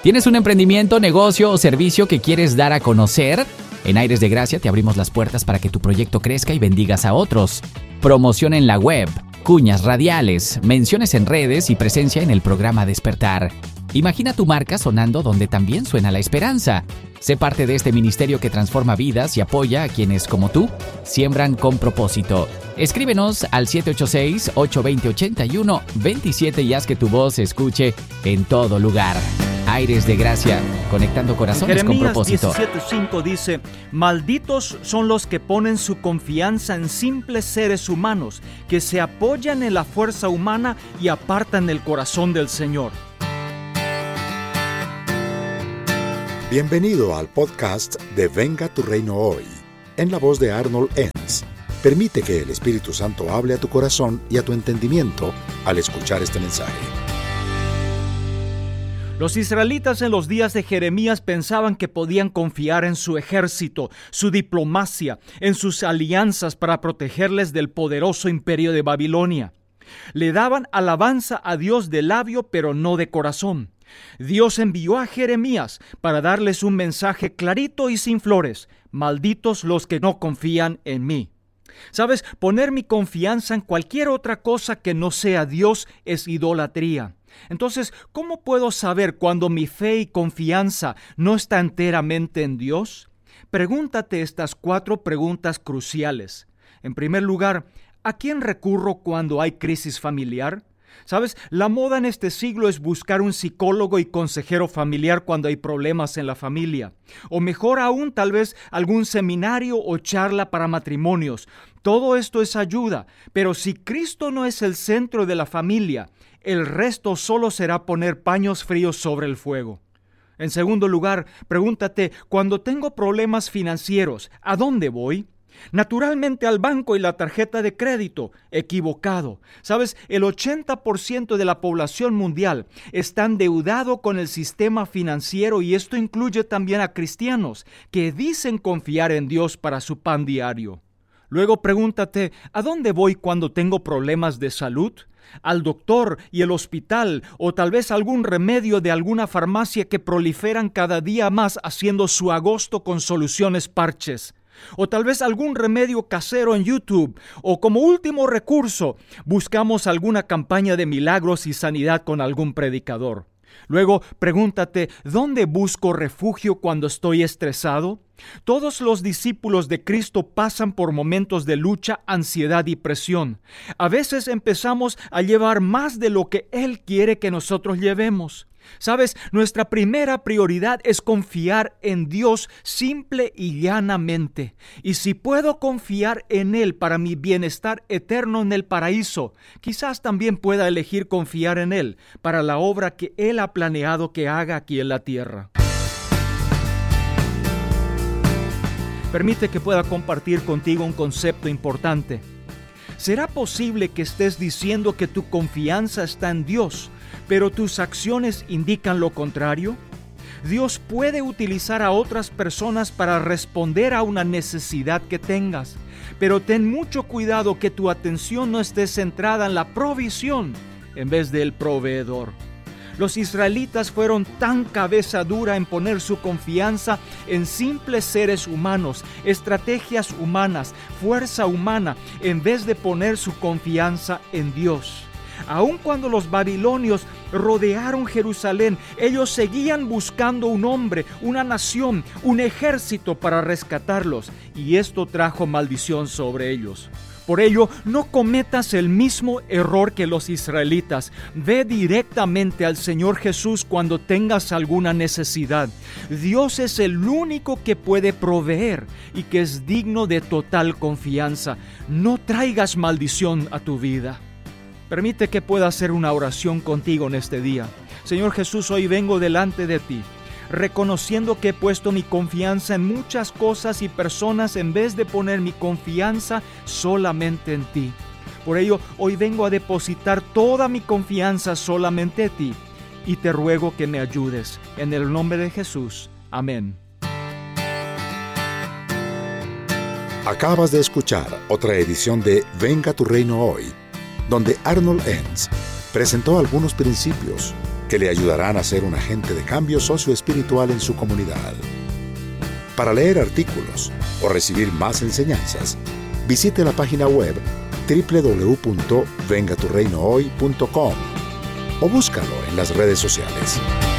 ¿Tienes un emprendimiento, negocio o servicio que quieres dar a conocer? En Aires de Gracia te abrimos las puertas para que tu proyecto crezca y bendigas a otros. Promoción en la web, cuñas radiales, menciones en redes y presencia en el programa Despertar. Imagina tu marca sonando donde también suena la esperanza. Sé parte de este ministerio que transforma vidas y apoya a quienes, como tú, siembran con propósito. Escríbenos al 786-820-8127 y haz que tu voz se escuche en todo lugar. Aires de Gracia, conectando corazones con propósito. Jeremías 17:5 dice: malditos son los que ponen su confianza en simples seres humanos, que se apoyan en la fuerza humana y apartan el corazón del Señor. Bienvenido al podcast de Venga tu Reino Hoy, en la voz de Arnold Enns. Permite que el Espíritu Santo hable a tu corazón y a tu entendimiento al escuchar este mensaje. Los israelitas en los días de Jeremías pensaban que podían confiar en su ejército, su diplomacia, en sus alianzas para protegerles del poderoso imperio de Babilonia. Le daban alabanza a Dios de labio, pero no de corazón. Dios envió a Jeremías para darles un mensaje clarito y sin flores: malditos los que no confían en mí. ¿Sabes? Poner mi confianza en cualquier otra cosa que no sea Dios es idolatría. Entonces, ¿cómo puedo saber cuando mi fe y confianza no está enteramente en Dios? Pregúntate estas 4 preguntas cruciales. En primer lugar, ¿a quién recurro cuando hay crisis familiar? ¿Sabes? La moda en este siglo es buscar un psicólogo y consejero familiar cuando hay problemas en la familia. O mejor aún, tal vez algún seminario o charla para matrimonios. Todo esto es ayuda, pero si Cristo no es el centro de la familia, el resto solo será poner paños fríos sobre el fuego. En segundo lugar, pregúntate, cuando tengo problemas financieros, ¿a dónde voy? Naturalmente al banco y la tarjeta de crédito. Equivocado. ¿Sabes? El 80% de la población mundial está endeudado con el sistema financiero, y esto incluye también a cristianos que dicen confiar en Dios para su pan diario. Luego pregúntate, ¿a dónde voy cuando tengo problemas de salud? ¿Al doctor y el hospital, o tal vez algún remedio de alguna farmacia que proliferan cada día más haciendo su agosto con soluciones parches? O tal vez algún remedio casero en YouTube, o como último recurso, buscamos alguna campaña de milagros y sanidad con algún predicador. Luego, pregúntate, ¿dónde busco refugio cuando estoy estresado? Todos los discípulos de Cristo pasan por momentos de lucha, ansiedad y presión. A veces empezamos a llevar más de lo que Él quiere que nosotros llevemos. ¿Sabes? Nuestra primera prioridad es confiar en Dios simple y llanamente. Y si puedo confiar en Él para mi bienestar eterno en el paraíso, quizás también pueda elegir confiar en Él para la obra que Él ha planeado que haga aquí en la tierra. Permite que pueda compartir contigo un concepto importante. ¿Será posible que estés diciendo que tu confianza está en Dios, pero tus acciones indican lo contrario? Dios puede utilizar a otras personas para responder a una necesidad que tengas, pero ten mucho cuidado que tu atención no esté centrada en la provisión en vez del proveedor. Los israelitas fueron tan cabeza dura en poner su confianza en simples seres humanos, estrategias humanas, fuerza humana, en vez de poner su confianza en Dios. Aun cuando los babilonios rodearon Jerusalén, ellos seguían buscando un hombre, una nación, un ejército para rescatarlos, y esto trajo maldición sobre ellos. Por ello, no cometas el mismo error que los israelitas. Ve directamente al Señor Jesús cuando tengas alguna necesidad. Dios es el único que puede proveer y que es digno de total confianza. No traigas maldición a tu vida. Permite que pueda hacer una oración contigo en este día. Señor Jesús, hoy vengo delante de ti, reconociendo que he puesto mi confianza en muchas cosas y personas en vez de poner mi confianza solamente en ti. Por ello, hoy vengo a depositar toda mi confianza solamente en ti y te ruego que me ayudes. En el nombre de Jesús. Amén. Acabas de escuchar otra edición de Venga tu Reino Hoy, donde Arnold Enns presentó algunos principios, que le ayudarán a ser un agente de cambio socioespiritual en su comunidad. Para leer artículos o recibir más enseñanzas, visite la página web www.vengaturreinohoy.com o búscalo en las redes sociales.